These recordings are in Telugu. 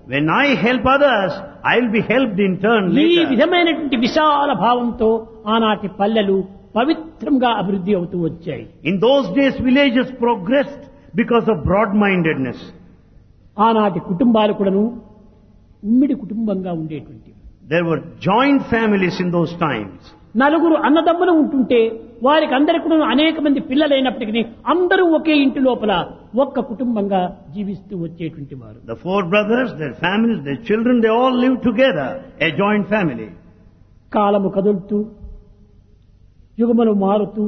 When I help others, I will be helped in turn ఈ later. విధమైనటువంటి విశాల భావంతో ఆనాటి పల్లెలు పవిత్రంగా అభివృద్ధి అవుతూ వచ్చాయి. In those days, villages progressed because of broad-mindedness. ఆనాటి కుటుంబాలు కూడాను ఉమ్మిడి కుటుంబంగా ఉండేటువంటి There were joint families in those times. నలుగురు అన్నదమ్ములు ఉంటుంటే వారికి అందరికి కూడా అనేక మంది పిల్లలైనప్పటికీ అందరూ ఒకే ఇంటి లోపల ఒక్క కుటుంబంగా జీవిస్తూ వచ్చేటువంటి వారు. The four brothers, their families, their children, they all lived together, a joint family. కాలము కదులుతూ యుగములు మారుతూ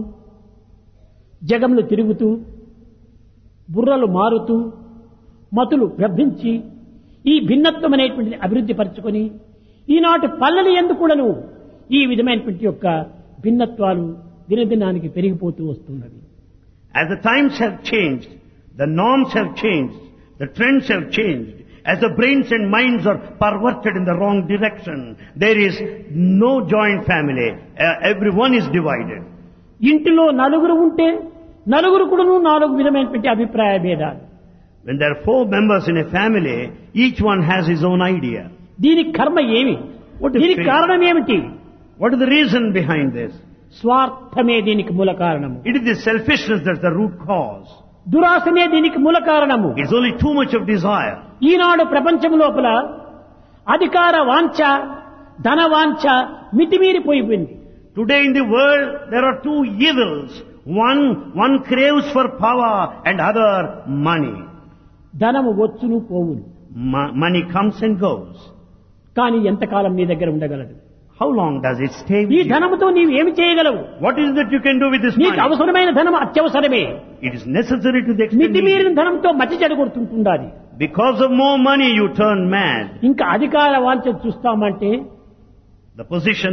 జగములు తిరుగుతూ బుర్రలు మారుతూ మతులు భ్రమించి ఈ భిన్నత్వం అనేటువంటిది అభివృద్ధి పరచుకొని ఈనాటి పల్లెలు ఎందుకుడను ఈ విధమైనటువంటి యొక్క భిన్నత్వాలు దినదినానికి పెరిగిపోతూ వస్తున్నవి. As the times have changed, the norms have changed, the trends have changed. As the brains and minds are perverted in the wrong direction, there is no joint family. Everyone is divided. ఇంటిలో నలుగురు ఉంటే నలుగురు కూడాను నాలుగు విధమైనటువంటి అభిప్రాయ భేదాలు. When there are four members in a family, each one has his own idea. దీనికి కర్మ ఏమి? What is దీనికి fate? కారణం ఏమిటి? What is the reason behind this? స్వార్థమే దీనికి మూల కారణము. It is the selfishness that's the root cause. దురాశనే దీనికి మూల కారణము. It's only too much of desire. ఈనాడు ప్రపంచం లోపల అధికార వాంఛ ధన వాంఛ మితిమీరిపోయింది. Today in the world, there are two evils. One craves for power and other money. ధనము వచ్చును పోవును. Money comes and goes. కానీ ఎంతకాలం నీ దగ్గర ఉండగలదు? How long does it stay with ఈ you? ధనముతో నీవు ఏమి చేయగలవు? What is that you can do with this నీకు money? అవసరమైన ధనం అత్యవసరమే. It is necessary to the extent మితిమీరిన needed. ధనంతో మతి చెడగొడుతుంటుండాలి. Because of more money, you turn mad. ఇంకా అధికార వాంఛ చూస్తామంటే The position,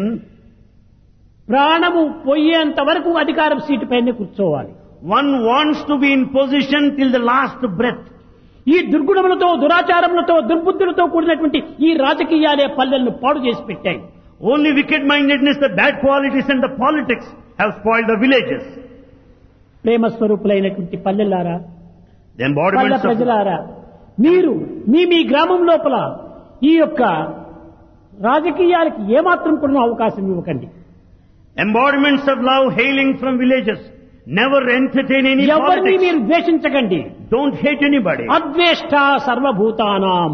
ప్రాణము పోయేంత వరకు అధికారం సీటు పైన కూర్చోవాలి. one wants to be in position till the last breath. ఈ దుర్గుణములతో దురాచారములతో దుర్బుద్ధులతో కూడినటువంటి ఈ రాజకీయాలే పల్లెలను పాడు చేసి పెట్టాయి. Only wicked-mindedness, the bad qualities and the politics have spoiled the villages. Prema స్వరూపులైనటువంటి పల్లెలారా, The పల్లె embodiments of ప్రజలారా, మీరు మీ గ్రామం లోపల ఈ యొక్క రాజకీయాలకి ఏమాత్రం కూడా అవకాశం ఇవ్వకండి. embodiments of love hailing from villages. Never entertain any ఎవరిని politics. మీరు ద్వేషించకండి. Don't hate anybody. అద్వేష్ట సర్వభూతానాం,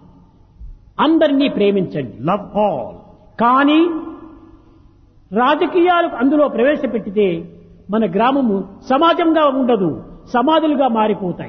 అందరినీ ప్రేమించండి. Love all. కానీ రాజకీయాలకు అందులో ప్రవేశపెట్టితే మన గ్రామము సమాజంగా ఉండదు, సమాధులుగా మారిపోతాయి.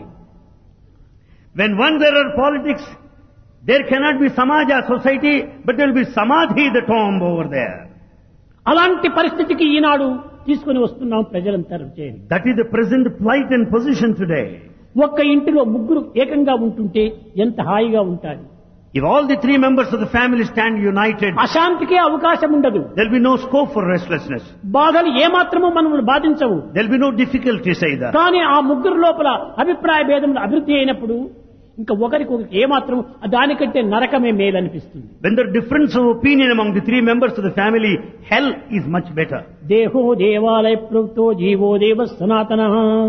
When there are politics, there cannot be samaja, society, but there will be samadhi, the tomb over there. అలాంటి పరిస్థితికి ఈనాడు తీసుకుని వస్తున్నాం ప్రజలంతా చేరి. That is the present plight and position today. ఒక్క ఇంటిలో ముగ్గురు ఏకంగా ఉంటుంటే ఎంత హాయిగా ఉంటారు. If all the three members of the family stand united, అశాంతికే అవకాశం ఉండదు. there will be no scope for restlessness. బాధలు ఏమాత్రమూ మనల్ని బాధించవు. There will be no difficulties either. కానీ ఆ ముగ్గురు లోపల అభిప్రాయ భేదములు అభివృద్ధి అయినప్పుడు ఇంకా ఒకరికొకరికి ఏమాత్రం దానికంటే నరకమే మేలనిపిస్తుంది. When there is difference of opinion among the three members of the family, hell is much better. దేహో దేవాలయ ప్రోక్తో జీవో దేవ సనాతన.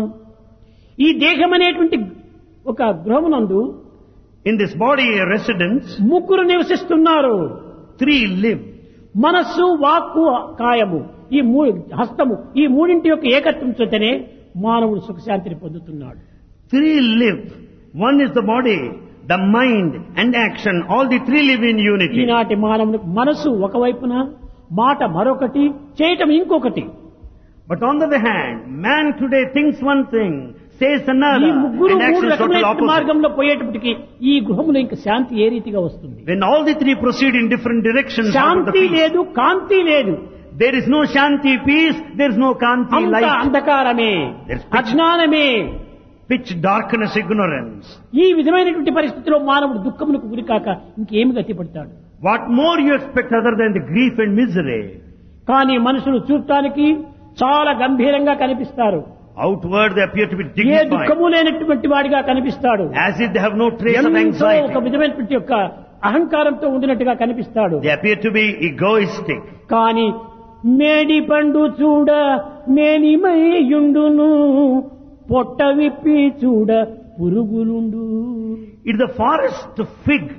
ఈ దేహం అనేటువంటి ఒక గృహమునందు In this body residence, ముగ్గురు నివసిస్తున్నారు. three live. మనస్సు, వాక్కు, కాయము, ఈ హస్తము, ఈ మూడింటి యొక్క ఏకత్వం చేతనే మానవుడు సుఖశాంతిని పొందుతున్నాడు. Three live. One is the body, the mind and action. All the three live in unity. ఈనాటి మానవునికి మనసు ఒకవైపున, మాట మరొకటి, చేయటం ఇంకొకటి. But on the other hand, man today thinks one thing, says ఈ another, ముగ్గురు and acts మూడు is totally రకమైన opposite. మార్గంలో పోయేటప్పటికి ఈ గృహంలో ఇంకా శాంతి ఏ రీతిగా వస్తుంది? When all the three proceed in different directions, how would the Shanti peace? లేదు, కాంతి లేదు. There is no shanti peace, there is no kanti అంత light. అంధకారమే, There's pitch. అజ్ఞానమే. Pitch darkness, ignorance. ఈ విధమైనటువంటి పరిస్థితిలో మానవుడు దుఃఖములకు గురికాక ఇంకేమి గతి పడతాడు? What more you expect other than the grief and misery? కానీ మనుషులు చూడటానికి చాలా గంభీరంగా కనిపిస్తారు. Outward they appear to be A dignified, దుఃఖము లేనటువంటి వాడిగా కనిపిస్తాడు. as if they have no trace of ఎంతో ఒక anxiety. విధమైనటువంటి యొక్క అహంకారంతో ఉండినట్టుగా కనిపిస్తాడు. They appear to be egoistic. కానీ మేడి పండు చూడ మేనిమయుండును, పొట్ట విప్పి చూడ పురుగులుండు. It is the forest fig